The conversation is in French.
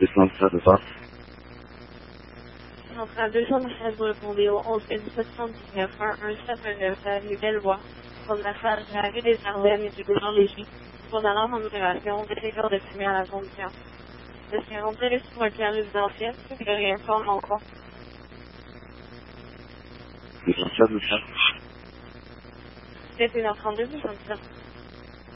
217 de part. Centrale 213, vous répondez au 11 719 117 avenue Bellevoie, pour la phase de la rue des Ardennes et du boulevard Léger, pour la norme en opération des décors de fumée à la condition. Je suis rentré sur un plan résidentiel, je réinforme encore. 217 de part. C'est 1h32, 217.